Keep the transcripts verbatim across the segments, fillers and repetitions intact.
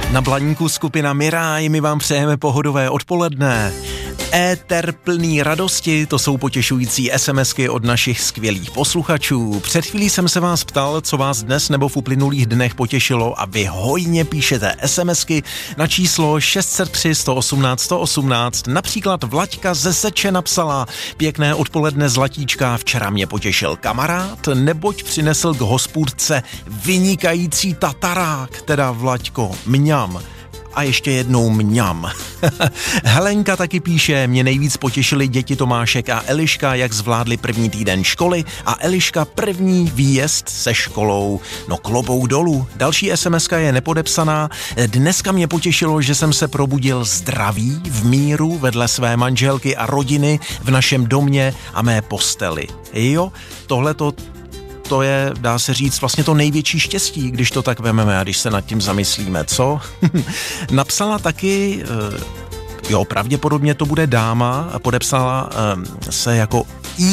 Na Blaníku skupina Miráj, my vám přejeme pohodové odpoledne. Éter plný radosti, to jsou potěšující SMSky od našich skvělých posluchačů. Před chvílí jsem se vás ptal, co vás dnes nebo v uplynulých dnech potěšilo a vy hojně píšete SMSky na číslo šest set tři sto osmnáct sto osmnáct. Například Vlaďka ze Seče napsala: pěkné odpoledne zlatíčka, včera mě potěšil kamarád, neboť přinesl k hospůdce vynikající tatarák, teda Vlaďko, mňam. A ještě jednou mňam. Helenka taky píše: mě nejvíc potěšili děti Tomášek a Eliška, jak zvládli první týden školy a Eliška první výjezd se školou. No klobouk dolů. Další SMSka je nepodepsaná. Dneska mě potěšilo, že jsem se probudil zdravý, v míru, vedle své manželky a rodiny, v našem domě a mé posteli. Jo, tohleto to je, dá se říct, vlastně to největší štěstí, když to tak vememe a když se nad tím zamyslíme, co? Napsala taky, jo, pravděpodobně to bude dáma, podepsala se jako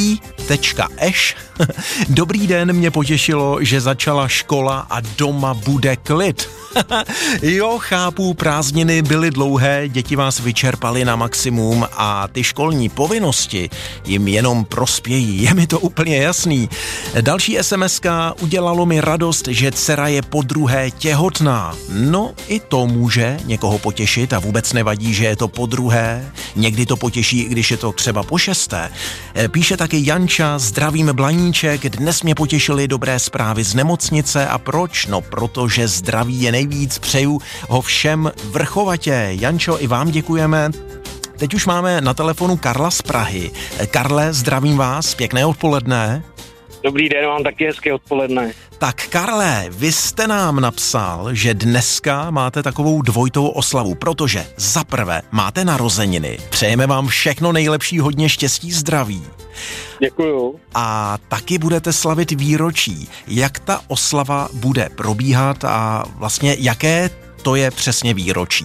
i.eš. Dobrý den, mě potěšilo, že začala škola a doma bude klid. Jo, chápu, prázdniny byly dlouhé, děti vás vyčerpaly na maximum a ty školní povinnosti jim jenom prospějí, je mi to úplně jasný. Další SMSka: udělalo mi radost, že dcera je podruhé těhotná. No, i to může někoho potěšit a vůbec nevadí, že je to podruhé. Někdy to potěší, i když je to třeba po šesté. Píše taky Janča: zdravím Blaníček, dnes mě potěšily dobré zprávy z nemocnice. A proč? No, protože zdraví je nejvíc, přeju ho všem vrchovatě. Jančo, i vám děkujeme. Teď už máme na telefonu Karla z Prahy. Karle, zdravím vás, pěkné odpoledne. Dobrý den, mám taky hezké odpoledne. Tak Karle, vy jste nám napsal, že dneska máte takovou dvojitou oslavu, protože za prvé máte narozeniny, přejeme vám všechno nejlepší, hodně štěstí, zdraví. Děkuju. A taky budete slavit výročí. Jak ta oslava bude probíhat a vlastně jaké to je přesně výročí?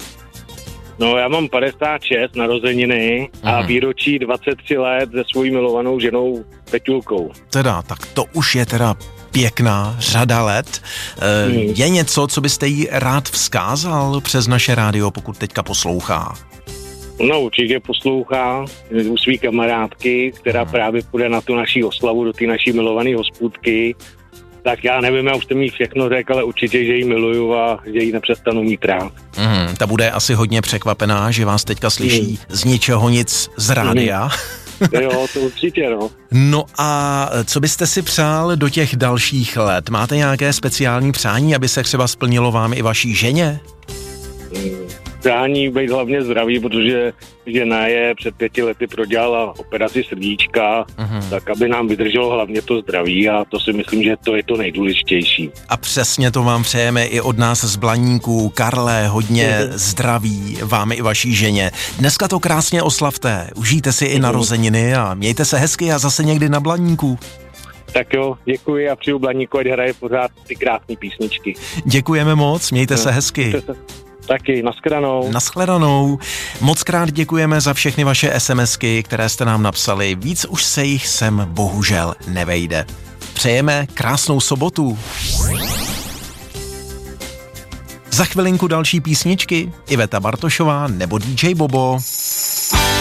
No, já mám padesát šest narozeniny a mhm. výročí dvacet tři let se svojí milovanou ženou Peťulkou. Teda, tak to už je teda pěkná řada let. E, hmm. Je něco, co byste jí rád vzkázal přes naše rádio, pokud teďka poslouchá? No, určitě poslouchá u svý kamarádky, která hmm. právě půjde na tu naší oslavu do té naší milované hospůdky. Tak já nevím, já už jsem jí všechno řekl, ale určitě, že ji miluju a že ji nepřestanu mít rád. Mm, ta bude asi hodně překvapená, že vás teďka slyší mm. z ničeho nic z rádia. Mm. Jo, to určitě, no. No a co byste si přál do těch dalších let? Máte nějaké speciální přání, aby se třeba splnilo vám i vaší ženě? Mm. Přání být hlavně zdravý, protože žena je před pěti lety prodělala operaci srdíčka, uh-huh. tak aby nám vydrželo hlavně to zdraví a to si myslím, že to je to nejdůležitější. A přesně to vám přejeme i od nás z Blaníku. Karle, hodně uh-huh. zdraví vám i vaší ženě. Dneska to krásně oslavte, užijte si uh-huh. i narozeniny a mějte se hezky a zase někdy na Blaníku. Tak jo, děkuji a přiju Blaníku, ať hraje pořád ty krásné písničky. Děkujeme moc, mějte no, se hezky. Mějte se. Taky, nashledanou. Nashledanou. Moc krát děkujeme za všechny vaše SMSky, které jste nám napsali. Víc už se jich sem bohužel nevejde. Přejeme krásnou sobotu. Za chvilinku další písničky. Iveta Bartošová nebo D J Bobo.